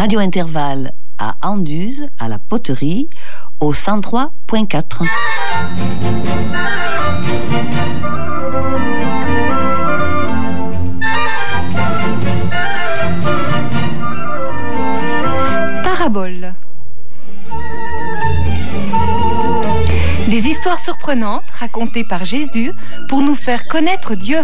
Radio Intervalle à Anduze, à la Poterie, au 103.4. Parabole. Des histoires surprenantes racontées par Jésus pour nous faire connaître Dieu.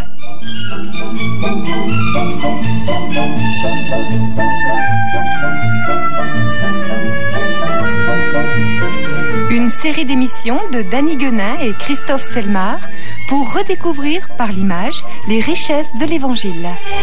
Une série d'émissions de Danny Guenin et Christophe Selmar pour redécouvrir par l'image les richesses de l'Évangile.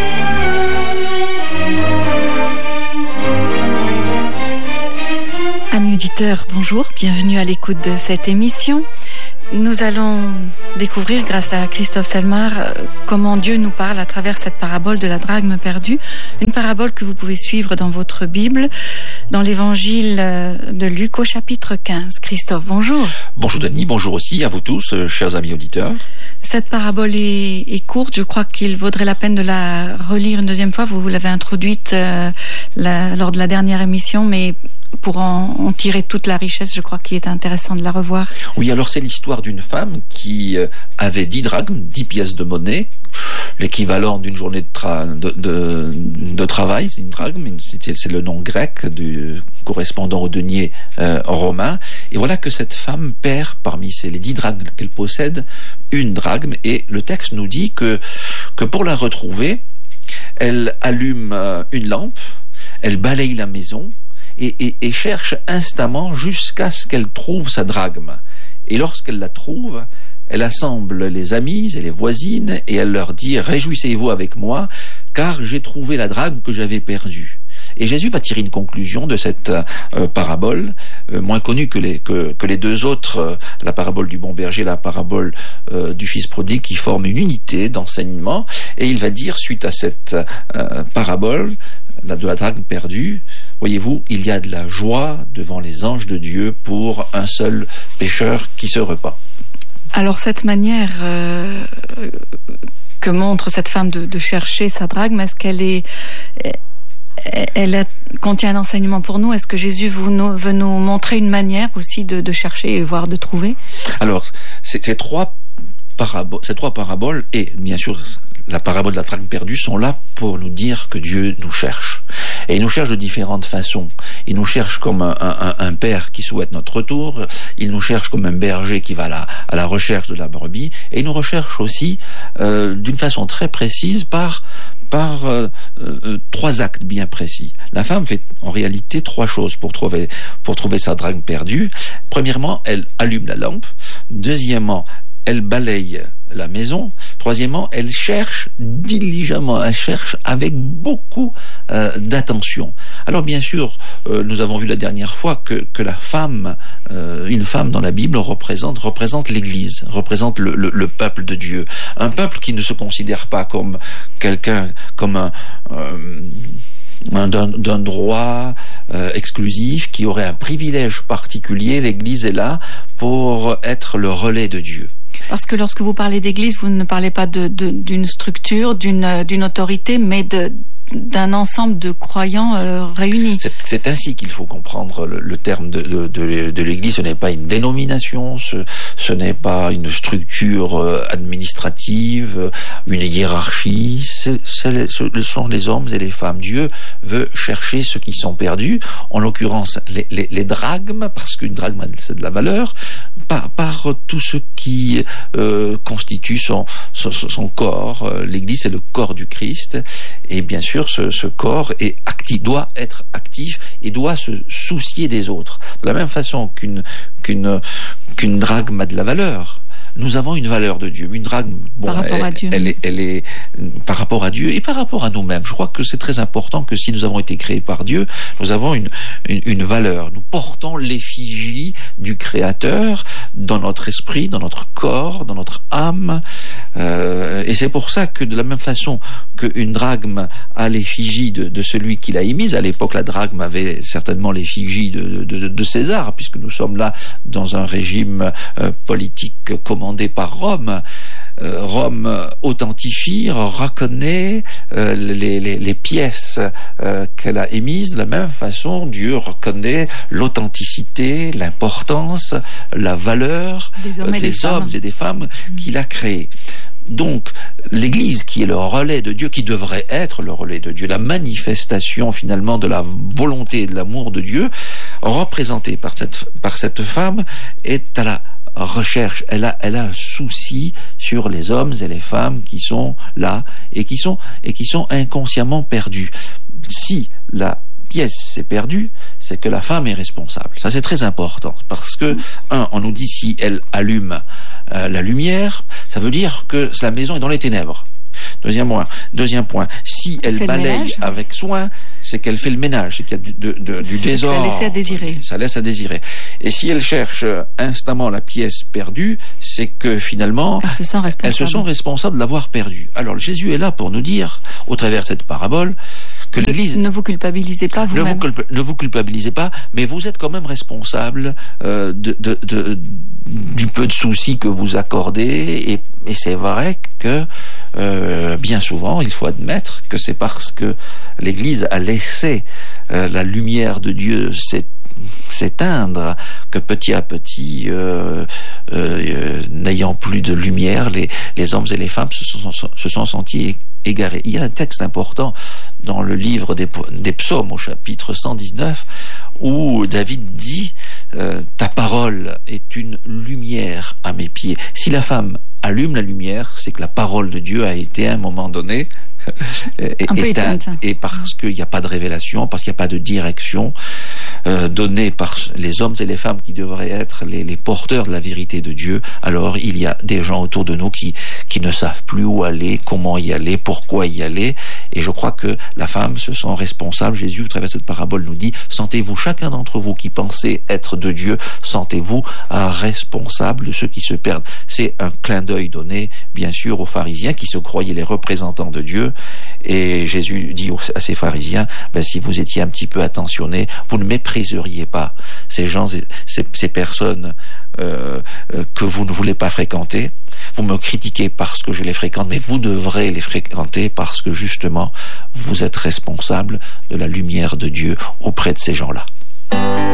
Amis auditeurs, bonjour, bienvenue à l'écoute de cette émission. Nous allons découvrir, grâce à Christophe Selmar, comment Dieu nous parle à travers cette parabole de la drachme perdue. Une parabole que vous pouvez suivre dans votre Bible, dans l'évangile de Luc au chapitre 15. Christophe, bonjour. Bonjour Denis, bonjour aussi à vous tous, chers amis auditeurs. Cette parabole est courte, je crois qu'il vaudrait la peine de la relire une deuxième fois. Vous l'avez introduite lors de la dernière émission, mais pour en tirer toute la richesse, je crois qu'il est intéressant de la revoir. Oui, alors c'est l'histoire d'une femme qui avait 10 drachmes, 10 pièces de monnaie, l'équivalent d'une journée de travail, c'est une drachme, c'est le nom grec correspondant au denier romain. Et voilà que cette femme perd parmi les 10 drachmes qu'elle possède, une drachme. Et le texte nous dit que pour la retrouver, elle allume une lampe, elle balaye la maison, et cherche instamment jusqu'à ce qu'elle trouve sa drachme. Et lorsqu'elle la trouve, elle assemble les amis et les voisines et elle leur dit « Réjouissez-vous avec moi, car j'ai trouvé la drachme que j'avais perdue. » Et Jésus va tirer une conclusion de cette parabole, moins connue que les deux autres, la parabole du bon berger, la parabole du fils prodigue, qui forment une unité d'enseignement. Et il va dire, suite à cette parabole de la drachme perdue, voyez-vous, il y a de la joie devant les anges de Dieu pour un seul pécheur qui se repent. Alors cette manière que montre cette femme de chercher sa drachme, est-ce qu'elle contient un enseignement pour nous? Est-ce que Jésus veut nous montrer une manière aussi de chercher et voire de trouver? Alors, ces trois paraboles, et bien sûr la parabole de la drachme perdue, sont là pour nous dire que Dieu nous cherche. Et il nous cherche de différentes façons. Il nous cherche comme un père qui souhaite notre retour. Il nous cherche comme un berger qui va à la recherche de la brebis. Et il nous recherche aussi d'une façon très précise par 3 actes bien précis. La femme fait en réalité 3 choses pour trouver sa drachme perdue. Premièrement, elle allume la lampe. Deuxièmement, elle balaye la maison. Troisièmement, elle cherche diligemment, elle cherche avec beaucoup d'attention. Alors bien sûr, nous avons vu la dernière fois que la femme, une femme dans la Bible représente l'Église, représente le peuple de Dieu. Un peuple qui ne se considère pas comme quelqu'un, comme d'un droit exclusif, qui aurait un privilège particulier. L'Église est là pour être le relais de Dieu. Parce que lorsque vous parlez d'église, vous ne parlez pas d'une structure, d'une autorité, mais d'un ensemble de croyants réunis. C'est ainsi qu'il faut comprendre le terme de l'Église. Ce n'est pas une dénomination, ce n'est pas une structure administrative, une hiérarchie. Ce sont les hommes et les femmes. Dieu veut chercher ceux qui sont perdus, en l'occurrence les drachmes, parce qu'une drachme c'est de la valeur, par tout ce qui constitue son corps. L'Église c'est le corps du Christ, et bien sûr ce corps est actif, doit être actif et doit se soucier des autres. De la même façon qu'une drachme a de la valeur, nous avons une valeur de Dieu. Une drachme, elle est par rapport à Dieu et par rapport à nous-mêmes. Je crois que c'est très important que si nous avons été créés par Dieu, nous avons une valeur. Nous portons l'effigie du Créateur dans notre esprit, dans notre corps, dans notre âme. Et c'est pour ça que de la même façon qu'une drachme a l'effigie de celui qui l'a émise, à l'époque la drachme avait certainement l'effigie de César, puisque nous sommes là dans un régime politique commandé par Rome. Rome authentifie, reconnaît les pièces qu'elle a émises. De la même façon, Dieu reconnaît l'authenticité, l'importance, la valeur des hommes et des femmes qu'il a créés. Donc, l'Église, qui est le relais de Dieu, qui devrait être le relais de Dieu, la manifestation finalement de la volonté et de l'amour de Dieu, représentée par cette femme, est à la recherche. Elle a un souci sur les hommes et les femmes qui sont là et qui sont inconsciemment perdus. Si la pièce est perdue, c'est que la femme est responsable. Ça, c'est très important, parce que, on nous dit si elle allume la lumière, ça veut dire que la maison est dans les ténèbres. Deuxième point, si elle balaye avec soin, c'est qu'elle fait le ménage, c'est qu'il y a du désordre. Ça laisse à désirer. Ça laisse à désirer. Et si elle cherche instamment la pièce perdue, c'est que finalement, elles se sont responsables de l'avoir perdue. Alors Jésus est là pour nous dire, au travers de cette parabole, que l'Église... Ne vous culpabilisez pas vous-même. Ne vous culpabilisez pas, mais vous êtes quand même responsable du peu de soucis que vous accordez, et c'est vrai que bien souvent, il faut admettre que c'est parce que l'Église a laissé la lumière de Dieu s'éteindre que petit à petit, n'ayant plus de lumière, les hommes et les femmes se sont sentis égarés. Il y a un texte important dans le livre des psaumes au chapitre 119 où David dit ta parole est une lumière à mes pieds. Si la femme allume la lumière, c'est que la parole de Dieu a été à un moment donné éteinte, et parce qu'il n'y a pas de révélation, parce qu'il n'y a pas de direction donnée par les hommes et les femmes qui devraient être les porteurs de la vérité de Dieu, alors il y a des gens autour de nous qui ne savent plus où aller, comment y aller, pourquoi y aller, et je crois que la femme se sent responsable. Jésus, au travers de cette parabole, nous dit, sentez-vous, chacun d'entre vous qui pensez être de Dieu, sentez-vous responsable de ceux qui se perdent. C'est un clin d'œil donné, bien sûr, aux pharisiens qui se croyaient les représentants de Dieu, et Jésus dit à ces pharisiens, si vous étiez un petit peu attentionnés, vous ne mépriseriez pas ces gens, ces personnes que vous ne voulez pas fréquenter. Vous me critiquez parce que je les fréquente, mais vous devrez les fréquenter parce que justement, vous êtes responsable de la lumière de Dieu auprès de ces gens-là.